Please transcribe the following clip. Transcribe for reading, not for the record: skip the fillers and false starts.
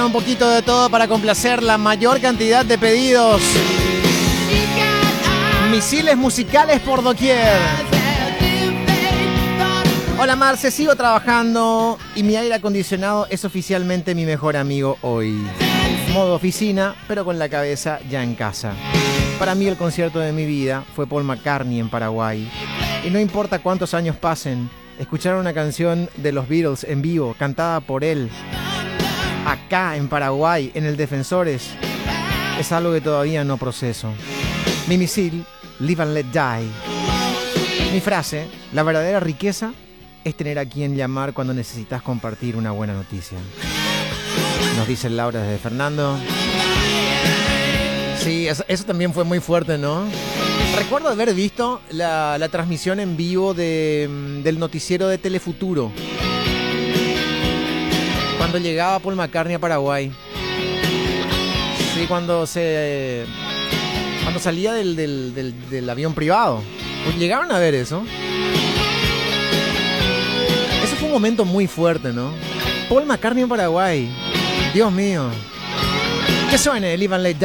un poquito de todo para complacer la mayor cantidad de pedidos. Misiles musicales por doquier. Hola Marce, sigo trabajando y mi aire acondicionado es oficialmente mi mejor amigo hoy. Modo oficina, pero con la cabeza ya en casa. Para mí el concierto de mi vida fue Paul McCartney en Paraguay. Y no importa cuántos años pasen, escuchar una canción de los Beatles en vivo, cantada por él, acá en Paraguay, en el Defensores, es algo que todavía no proceso. Mi misil, live and let die. Mi frase, la verdadera riqueza es tener a quien llamar cuando necesitas compartir una buena noticia. Nos dice Laura desde Fernando. Sí, eso también fue muy fuerte, ¿no? Recuerdo haber visto la transmisión en vivo del noticiero de Telefuturo, cuando llegaba Paul McCartney a Paraguay. Sí, cuando salía del avión privado. Pues llegaron a ver eso. Eso fue un momento muy fuerte, ¿no? Paul McCartney en Paraguay. Dios mío. Que suene el Live and Let Die.